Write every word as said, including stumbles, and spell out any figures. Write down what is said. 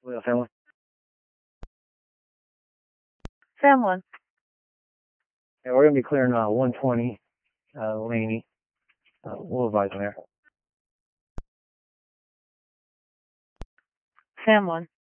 Well, Sam one. Sam one. Yeah, we're gonna be clearing uh, one twenty, uh, Laney. Uh, we'll advise them there. Sam one.